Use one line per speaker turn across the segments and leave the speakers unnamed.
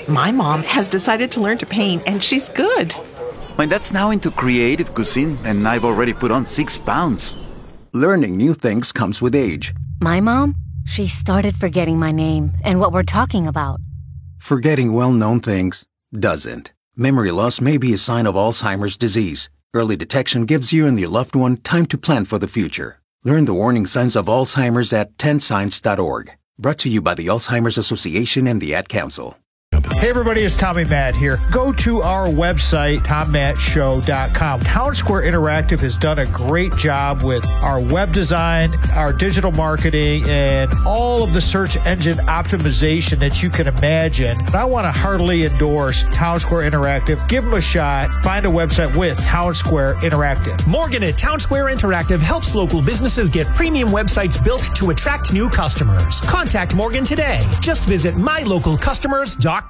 My mom has decided to learn to paint, and she's good.
My dad's now into creative cuisine, and I've already put on 6 pounds.
Learning new things comes with age.
My mom, she started forgetting my name and what we're talking about.
Forgetting well-known things doesn't. Memory loss may be a sign of Alzheimer's disease. Early detection gives you and your loved one time to plan for the future. Learn the warning signs of Alzheimer's at 10signs.org. Brought to you by the Alzheimer's Association and the Ad Council.
Hey everybody, it's Tommy Matt here. Go to our website, TomMattShow.com. Town Square Interactive has done a great job with our web design, our digital marketing, and all of the search engine optimization that you can imagine. And I want to heartily endorse Town Square Interactive. Give them a shot. Find a website with Town Square Interactive.
Morgan at Town Square Interactive helps local businesses get premium websites built to attract new customers. Contact Morgan today. Just visit mylocalcustomers.com.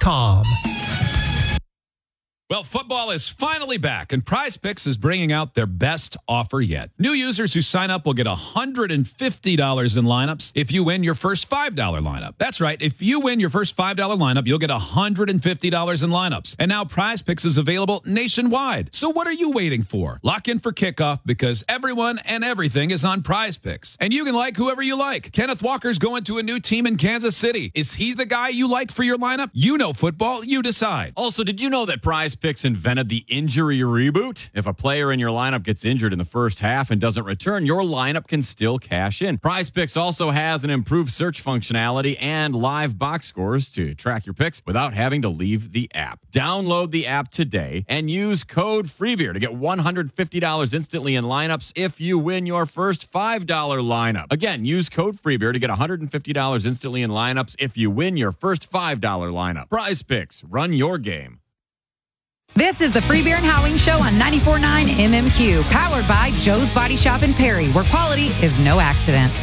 Well, football is finally back, and Prize Picks is bringing out their best offer yet. New users who sign up will get $150 in lineups if you win your first $5 lineup. That's right. If you win your first $5 lineup, you'll get $150 in lineups. And now Prize Picks is available nationwide. So what are you waiting for? Lock in for kickoff because everyone and everything is on Prize Picks. And you can like whoever you like. Kenneth Walker's going to a new team in Kansas City. Is he the guy you like for your lineup? You know football. You decide.
Also, did you know that Prize Picks invented the injury reboot? If a player in your lineup gets injured in the first half and doesn't return, your lineup can still cash in. Prize Picks also has an improved search functionality and live box scores to track your picks without having to leave the app. Download the app today and use code FREEBEER to get $150 instantly in lineups if you win your first $5 lineup. Again, use code FREEBEER to get $150 instantly in lineups if you win your first $5 lineup. Prize Picks, run your game.
This is the Free Beer and Howling Show on 94.9 MMQ, powered by Joe's Body Shop in Perry, where quality is no accident.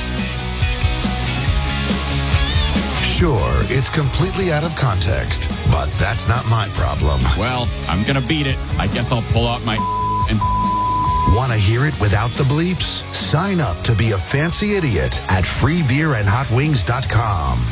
Sure, it's completely out of context, but that's not my problem.
Well, I'm going to beat it. I guess I'll pull out my and...
Want to hear it without the bleeps? Sign up to be a fancy idiot at freebeerandhotwings.com.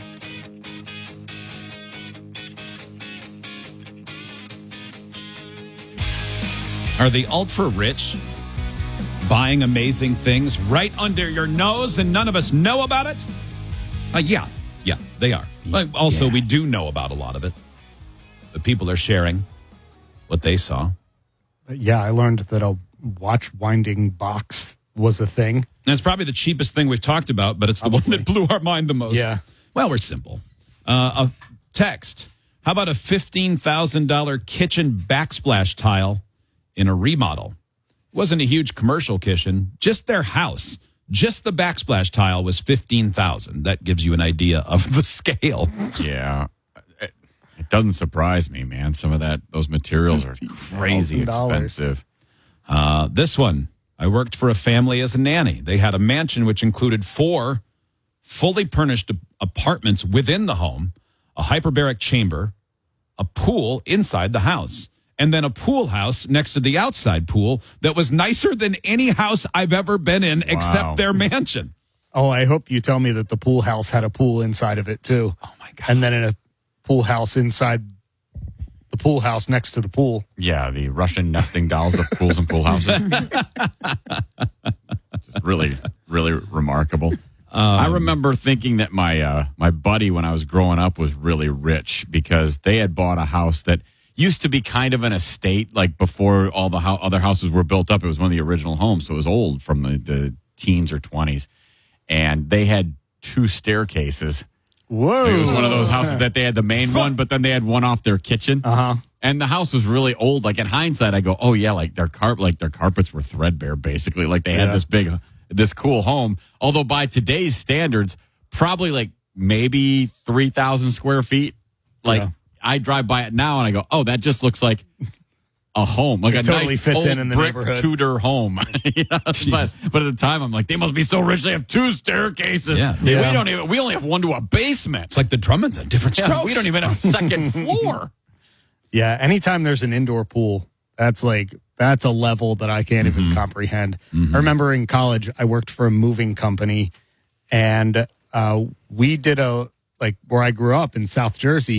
Are the ultra-rich buying amazing things right under your nose and none of us know about it? Yeah, they are. Also, we do know about a lot of it. The people are sharing what they saw.
Yeah, I learned that a watch winding box was a thing.
And it's probably the cheapest thing we've talked about, but it's the one that blew our mind the most.
Yeah.
Well, we're simple. A text. How about a $15,000 kitchen backsplash tile in a remodel? It wasn't a huge commercial kitchen, just their house. Just the backsplash tile was $15,000. That gives you an idea of the scale.
Yeah. It doesn't surprise me, man. Some of those materials are crazy expensive.
This one, I worked for a family as a nanny. They had a mansion which included 4 fully furnished apartments within the home, a hyperbaric chamber, a pool inside the house, and then a pool house next to the outside pool that was nicer than any house I've ever been in except their mansion.
Oh, I hope you tell me that the pool house had a pool inside of it, too.
Oh, my God.
And then in a pool house inside the pool house next to the pool.
Yeah, the Russian nesting dolls of pools and pool houses. Just really, really remarkable. I remember thinking that my buddy, when I was growing up, was really rich because they had bought a house that used to be kind of an estate, like before all the other houses were built up. It was one of the original homes, so it was old from the teens or 20s. And they had 2 staircases.
Whoa.
It was one of those houses that they had the main one, but then they had one off their kitchen.
Uh-huh.
And the house was really old. Like in hindsight, I go, oh yeah, like their carpets were threadbare, basically. Like they had this cool home. Although by today's standards, probably like maybe 3,000 square feet. Like I drive by it now and I go, oh, that just looks like a home, like
it
a
totally
nice
fits
old
in the
brick
neighborhood.
Tudor home. But at the time, I'm like, they must be so rich. They have 2 staircases.
Yeah.
We only have one to a basement.
It's like the Drummonds on different strokes.
We don't even have a second floor.
Yeah, anytime there's an indoor pool, that's a level that I can't even comprehend. I remember in college, I worked for a moving company, and we did where I grew up in South Jersey,